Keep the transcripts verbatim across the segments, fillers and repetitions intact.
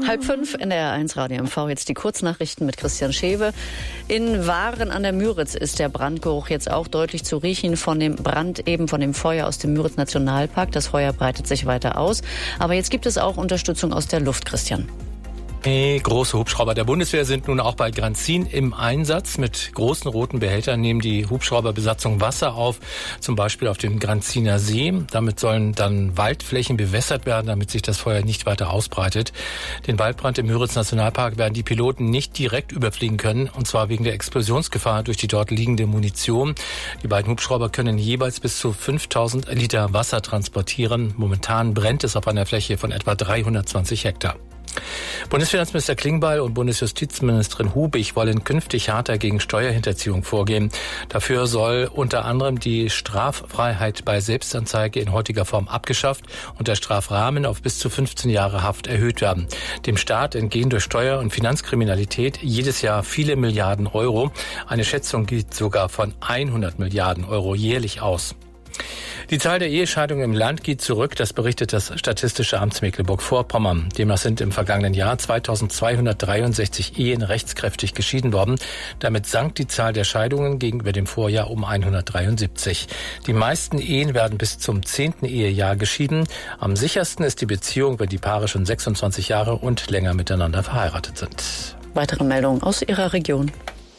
Halb fünf in der R eins Radio M V. Jetzt die Kurznachrichten mit Christian Schewe. In Waren an der Müritz ist der Brandgeruch jetzt auch deutlich zu riechen von dem Brand, eben von dem Feuer aus dem Müritz Nationalpark. Das Feuer breitet sich weiter aus. Aber jetzt gibt es auch Unterstützung aus der Luft, Christian. Die große Hubschrauber der Bundeswehr sind nun auch bei Granzin im Einsatz. Mit großen roten Behältern nehmen die Hubschrauberbesatzung Wasser auf, zum Beispiel auf dem Granziner See. Damit sollen dann Waldflächen bewässert werden, damit sich das Feuer nicht weiter ausbreitet. Den Waldbrand im Müritz Nationalpark werden die Piloten nicht direkt überfliegen können, und zwar wegen der Explosionsgefahr durch die dort liegende Munition. Die beiden Hubschrauber können jeweils bis zu fünftausend Liter Wasser transportieren. Momentan brennt es auf einer Fläche von etwa dreihundertzwanzig Hektar. Bundesfinanzminister Klingbeil und Bundesjustizministerin Hubig wollen künftig härter gegen Steuerhinterziehung vorgehen. Dafür soll unter anderem die Straffreiheit bei Selbstanzeige in heutiger Form abgeschafft und der Strafrahmen auf bis zu fünfzehn Jahre Haft erhöht werden. Dem Staat entgehen durch Steuer- und Finanzkriminalität jedes Jahr viele Milliarden Euro. Eine Schätzung geht sogar von hundert Milliarden Euro jährlich aus. Die Zahl der Ehescheidungen im Land geht zurück, das berichtet das Statistische Amt Mecklenburg-Vorpommern. Demnach sind im vergangenen Jahr zweitausendzweihundertdreiundsechzig Ehen rechtskräftig geschieden worden. Damit sank die Zahl der Scheidungen gegenüber dem Vorjahr um hundertdreiundsiebzig. Die meisten Ehen werden bis zum zehnten Ehejahr geschieden. Am sichersten ist die Beziehung, wenn die Paare schon sechsundzwanzig Jahre und länger miteinander verheiratet sind. Weitere Meldungen aus Ihrer Region.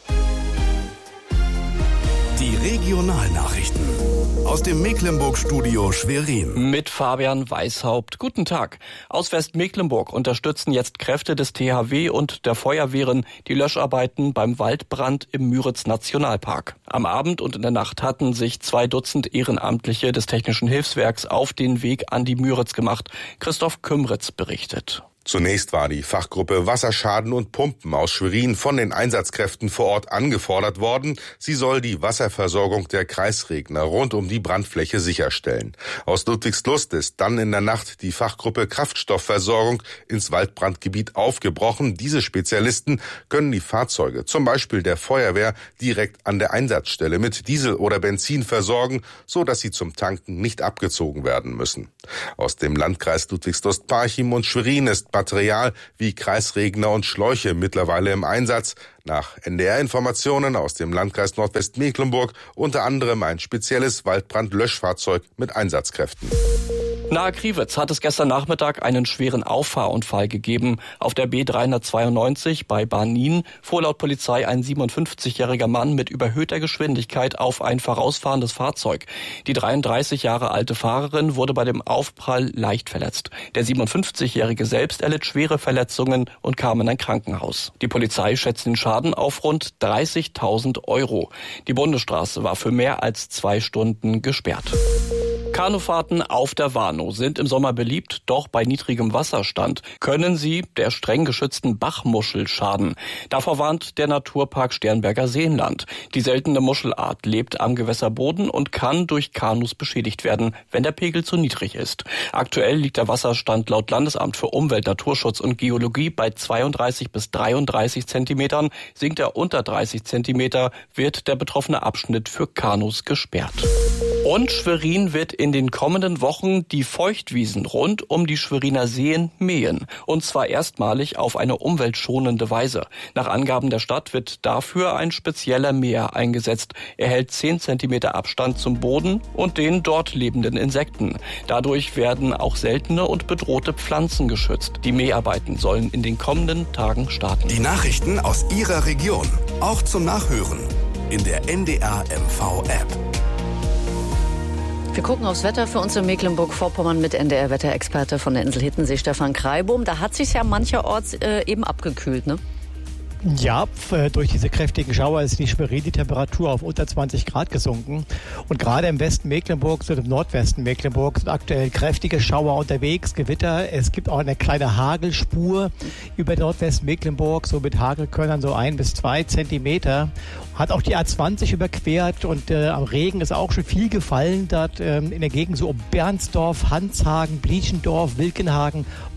Die Regionalnachrichten aus dem Mecklenburg-Studio Schwerin. Mit Fabian Weishaupt. Guten Tag. Aus Westmecklenburg unterstützen jetzt Kräfte des T H W und der Feuerwehren die Löscharbeiten beim Waldbrand im Müritz Nationalpark. Am Abend und in der Nacht hatten sich zwei Dutzend Ehrenamtliche des Technischen Hilfswerks auf den Weg an die Müritz gemacht. Christoph Kümritz berichtet. Zunächst war die Fachgruppe Wasserschaden und Pumpen aus Schwerin von den Einsatzkräften vor Ort angefordert worden. Sie soll die Wasserversorgung der Kreisregner rund um die Brandfläche sicherstellen. Aus Ludwigslust ist dann in der Nacht die Fachgruppe Kraftstoffversorgung ins Waldbrandgebiet aufgebrochen. Diese Spezialisten können die Fahrzeuge, zum Beispiel der Feuerwehr, direkt an der Einsatzstelle mit Diesel oder Benzin versorgen, so dass sie zum Tanken nicht abgezogen werden müssen. Aus dem Landkreis Ludwigslust-Parchim und Schwerin ist Material wie Kreisregner und Schläuche mittlerweile im Einsatz. Nach N D R-Informationen aus dem Landkreis Nordwestmecklenburg unter anderem ein spezielles Waldbrandlöschfahrzeug mit Einsatzkräften. Nahe Kriwitz hat es gestern Nachmittag einen schweren Auffahrunfall gegeben. Auf der B dreihundertzweiundneunzig bei Barnin fuhr laut Polizei ein siebenundfünfzigjähriger Mann mit überhöhter Geschwindigkeit auf ein vorausfahrendes Fahrzeug. Die dreiunddreißig Jahre alte Fahrerin wurde bei dem Aufprall leicht verletzt. Der siebenundfünfzigjährige selbst erlitt schwere Verletzungen und kam in ein Krankenhaus. Die Polizei schätzt den Schaden auf rund dreißigtausend Euro. Die Bundesstraße war für mehr als zwei Stunden gesperrt. Kanufahrten auf der Warnow sind im Sommer beliebt, doch bei niedrigem Wasserstand können sie der streng geschützten Bachmuschel schaden. Davor warnt der Naturpark Sternberger Seenland. Die seltene Muschelart lebt am Gewässerboden und kann durch Kanus beschädigt werden, wenn der Pegel zu niedrig ist. Aktuell liegt der Wasserstand laut Landesamt für Umwelt, Naturschutz und Geologie bei zweiunddreißig bis dreiunddreißig Zentimetern. Sinkt er unter dreißig Zentimeter, wird der betroffene Abschnitt für Kanus gesperrt. Und Schwerin wird in den kommenden Wochen die Feuchtwiesen rund um die Schweriner Seen mähen. Und zwar erstmalig auf eine umweltschonende Weise. Nach Angaben der Stadt wird dafür ein spezieller Mäher eingesetzt. Er hält zehn Zentimeter Abstand zum Boden und den dort lebenden Insekten. Dadurch werden auch seltene und bedrohte Pflanzen geschützt. Die Mäharbeiten sollen in den kommenden Tagen starten. Die Nachrichten aus Ihrer Region, auch zum Nachhören in der N D R M V-App. Wir gucken aufs Wetter für uns in Mecklenburg-Vorpommern mit N D R-Wetterexperte von der Insel Hittensee, Stefan Kreibum. Da hat sich ja mancherorts äh, eben abgekühlt, ne? Ja, durch diese kräftigen Schauer ist die Schwerin die Temperatur auf unter zwanzig Grad gesunken. Und gerade im Westen Mecklenburgs und im Nordwesten Mecklenburgs sind aktuell kräftige Schauer unterwegs, Gewitter. Es gibt auch eine kleine Hagelspur über Nordwesten Mecklenburg, so mit Hagelkörnern so ein bis zwei Zentimeter. Hat auch die A zwanzig überquert und äh, am Regen ist auch schon viel gefallen. Dort ähm, in der Gegend so um Bernsdorf, Hanshagen, Bliechendorf, Wilkenhagen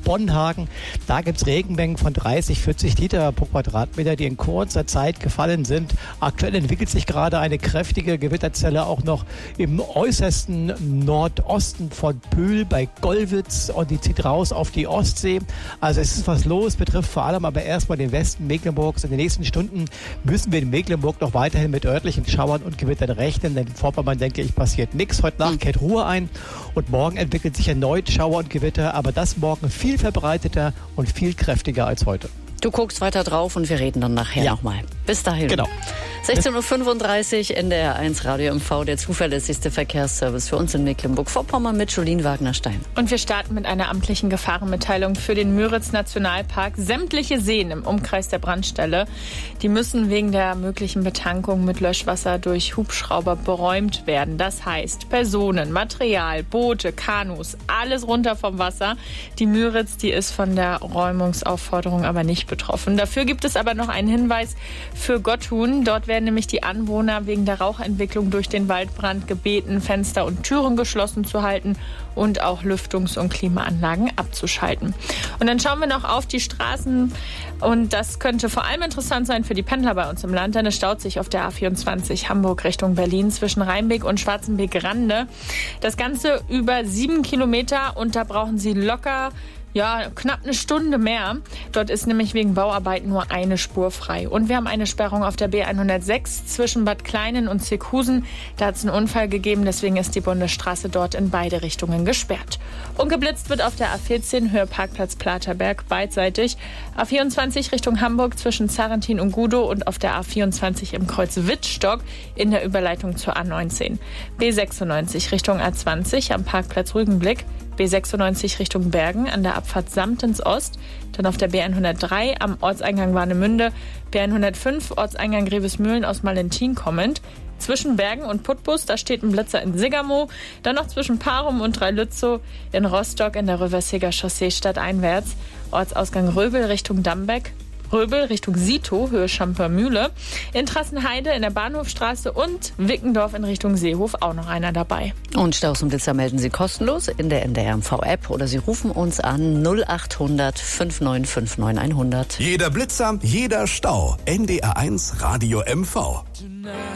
Bonhagen. Da gibt es Regenmengen von dreißig, vierzig Liter pro Quadratmeter, die in kurzer Zeit gefallen sind. Aktuell entwickelt sich gerade eine kräftige Gewitterzelle auch noch im äußersten Nordosten von Bühl bei Gollwitz und die zieht raus auf die Ostsee. Also es ist was los, betrifft vor allem aber erstmal den Westen Mecklenburgs. In den nächsten Stunden müssen wir in Mecklenburg noch weiterhin mit örtlichen Schauern und Gewittern rechnen, denn in Vorpommern, denke ich, passiert nichts. Heute Nacht kehrt Ruhe ein und morgen entwickelt sich erneut Schauer und Gewitter, aber das morgen viel verbreiteter und viel kräftiger als heute. Du guckst weiter drauf und wir reden dann nachher ja. nochmal. Bis dahin. Genau. sechzehn Uhr fünfunddreißig, N D R eins Radio M V, der zuverlässigste Verkehrsservice für uns in Mecklenburg-Vorpommern mit Jolien Wagner-Stein. Und wir starten mit einer amtlichen Gefahrenmitteilung für den Müritz-Nationalpark. Sämtliche Seen im Umkreis der Brandstelle, die müssen wegen der möglichen Betankung mit Löschwasser durch Hubschrauber beräumt werden. Das heißt, Personen, Material, Boote, Kanus, alles runter vom Wasser. Die Müritz, die ist von der Räumungsaufforderung aber nicht betroffen. Dafür gibt es aber noch einen Hinweis für Gottun. Dort werden nämlich die Anwohner wegen der Rauchentwicklung durch den Waldbrand gebeten, Fenster und Türen geschlossen zu halten und auch Lüftungs- und Klimaanlagen abzuschalten. Und dann schauen wir noch auf die Straßen und das könnte vor allem interessant sein für die Pendler bei uns im Land, denn es staut sich auf der A vierundzwanzig Hamburg Richtung Berlin zwischen Rheinbeek und Schwarzenbeek-Rande. Das Ganze über sieben Kilometer und da brauchen Sie locker Ja, knapp eine Stunde mehr. Dort ist nämlich wegen Bauarbeiten nur eine Spur frei. Und wir haben eine Sperrung auf der B hundertsechs zwischen Bad Kleinen und Zeckhusen. Da hat es einen Unfall gegeben, deswegen ist die Bundesstraße dort in beide Richtungen gesperrt. Und geblitzt wird auf der A vierzehn Höhe Parkplatz Platerberg beidseitig. A vierundzwanzig Richtung Hamburg zwischen Zarentin und Gudow und auf der A vierundzwanzig im Kreuz Wittstock in der Überleitung zur A neunzehn. B sechsundneunzig Richtung A zwanzig am Parkplatz Rügenblick. B sechsundneunzig Richtung Bergen an der Abfahrt Samtens Ost, dann auf der B hundertdrei am Ortseingang Warnemünde, B hundertfünf Ortseingang Grevesmühlen aus Malentin kommend. Zwischen Bergen und Putbus, da steht ein Blitzer in Sigermoor, dann noch zwischen Parum und Dreilützow in Rostock in der Röversiger Chaussee stadteinwärts, Ortsausgang Röbel Richtung Dambeck, Röbel Richtung Sito, Höhe Schampermühle, in Trassenheide in der Bahnhofstraße und Wickendorf in Richtung Seehof auch noch einer dabei. Und Staus und Blitzer melden Sie kostenlos in der N D R M V-App oder Sie rufen uns an null acht hundert fünf neun fünf neun hundert. Jeder Blitzer, jeder Stau. N D R eins Radio M V.